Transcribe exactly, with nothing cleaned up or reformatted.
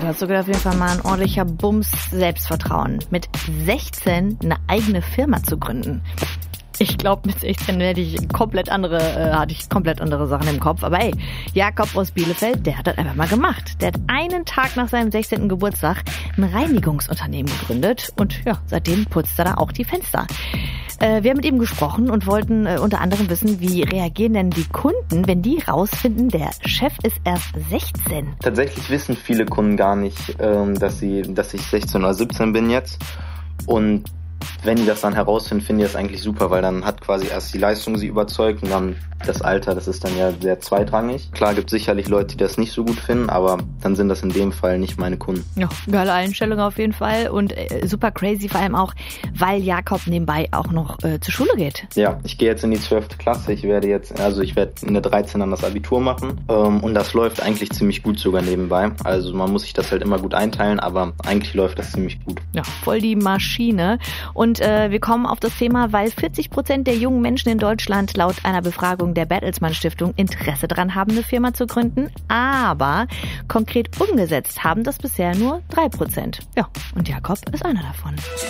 das ist sogar auf jeden Fall mal ein ordentlicher Bums Selbstvertrauen. Mit sechzehn eine eigene Firma zu gründen. Ich glaube, mit sechzehn hätte ich komplett andere, äh, hatte ich komplett andere Sachen im Kopf. Aber ey, Jakob aus Bielefeld, der hat das einfach mal gemacht. Der hat einen Tag nach seinem sechzehnten Geburtstag ein Reinigungsunternehmen gegründet. Und ja, seitdem putzt er da auch die Fenster. Äh, wir haben mit ihm gesprochen und wollten äh, unter anderem wissen, wie reagieren denn die Kunden, wenn die rausfinden, der Chef ist erst sechzehn. Tatsächlich wissen viele Kunden gar nicht, ähm, dass sie, dass ich sechzehn oder siebzehn bin jetzt. Und wenn die das dann herausfinden, finde ich das eigentlich super, weil dann hat quasi erst die Leistung sie überzeugt und dann das Alter, das ist dann ja sehr zweitrangig. Klar gibt es sicherlich Leute, die das nicht so gut finden, aber dann sind das in dem Fall nicht meine Kunden. Ja, geile Einstellung auf jeden Fall und äh, super crazy, vor allem auch, weil Jakob nebenbei auch noch äh, zur Schule geht. Ja, ich gehe jetzt in die zwölfte Klasse, ich werde jetzt, also ich werde in der dreizehn dann das Abitur machen ähm, und das läuft eigentlich ziemlich gut sogar nebenbei. Also man muss sich das halt immer gut einteilen, aber eigentlich läuft das ziemlich gut. Ja, voll die Maschine. Und äh, wir kommen auf das Thema, weil vierzig Prozent der jungen Menschen in Deutschland laut einer Befragung der Bertelsmann Stiftung Interesse daran haben, eine Firma zu gründen. Aber konkret umgesetzt haben das bisher nur drei Prozent. Ja, und Jakob ist einer davon.